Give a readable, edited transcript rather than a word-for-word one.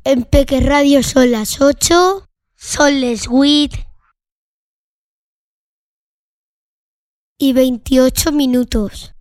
En Peque Radio son las 8, son les 8 y 28 minutos.